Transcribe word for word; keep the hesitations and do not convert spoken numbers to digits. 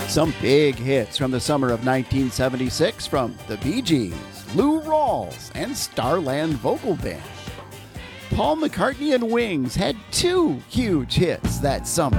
Some big hits from the summer of nineteen seventy-six from the Bee Gees, Lou Rawls, and Starland Vocal Band. Paul McCartney and Wings had two huge hits that summer.